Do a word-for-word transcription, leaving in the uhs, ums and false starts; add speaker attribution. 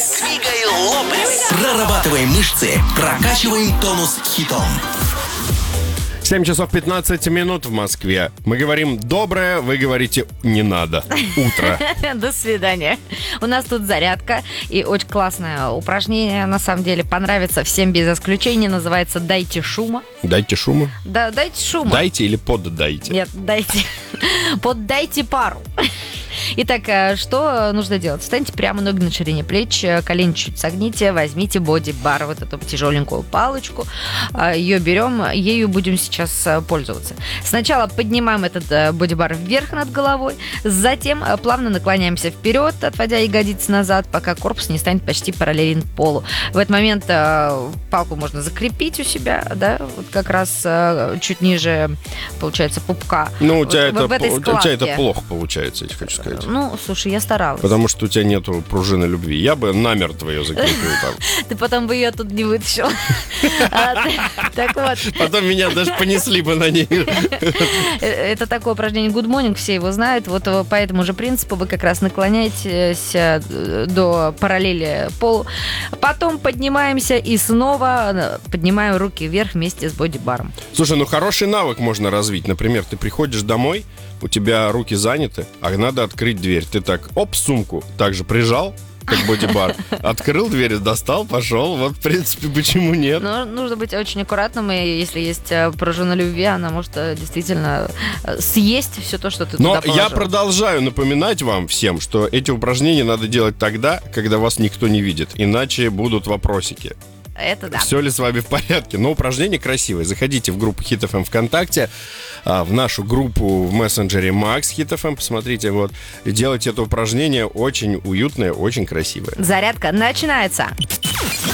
Speaker 1: Двигай лопасть. Прорабатываем мышцы, прокачиваем тонус хитом.
Speaker 2: семь часов пятнадцать минут в Москве. Мы говорим доброе, вы говорите не надо. Утро.
Speaker 3: До свидания. У нас тут зарядка и очень классное упражнение. На самом деле понравится всем без исключения. Называется «Дайте шума».
Speaker 2: Дайте шума.
Speaker 3: Да, дайте шума.
Speaker 2: Дайте или поддайте?
Speaker 3: Нет, дайте. Поддайте пару. Итак, что нужно делать? Встаньте прямо, ноги на ширине плеч, колени чуть согните, возьмите бодибар, вот эту тяжеленькую палочку. Ее берем, ею будем сейчас пользоваться. Сначала поднимаем этот бодибар вверх над головой, затем плавно наклоняемся вперед, отводя ягодицы назад, пока корпус не станет почти параллелен полу. В этот момент палку можно закрепить у себя, да, вот как раз чуть ниже, получается, пупка.
Speaker 2: Ну, у тебя,
Speaker 3: вот,
Speaker 2: это,
Speaker 3: в
Speaker 2: у тебя это плохо получается, я хочу сказать.
Speaker 3: Ну, слушай, я старалась.
Speaker 2: Потому что у тебя нету пружины любви. Я бы намертво ее закрепил там.
Speaker 3: Ты потом бы ее тут не вытащил. Так вот.
Speaker 2: Потом меня даже понесли бы на ней.
Speaker 3: Это такое упражнение Good Morning, все его знают. Вот по этому же принципу вы как раз наклоняетесь до параллели полу. Потом поднимаемся и снова поднимаем руки вверх вместе с бодибаром.
Speaker 2: Слушай, ну хороший навык можно развить. Например, ты приходишь домой, у тебя руки заняты, а надо открыть дверь. Ты так, оп, сумку, также прижал, как бодибар, открыл дверь, достал, пошел. Вот, в принципе, почему нет?
Speaker 3: Но нужно быть очень аккуратным, и если есть пружина любви, она может действительно съесть все то, что ты
Speaker 2: Но
Speaker 3: туда положил.
Speaker 2: я продолжаю напоминать вам всем, что эти упражнения надо делать тогда, когда вас никто не видит, иначе будут вопросики.
Speaker 3: Это да.
Speaker 2: Все ли с вами в порядке? Но упражнение красивое. Заходите в группу Hit эф эм ВКонтакте, в нашу группу в мессенджере Max Hit эф эм, посмотрите, вот, и делайте это упражнение очень уютное, очень красивое.
Speaker 3: Зарядка начинается.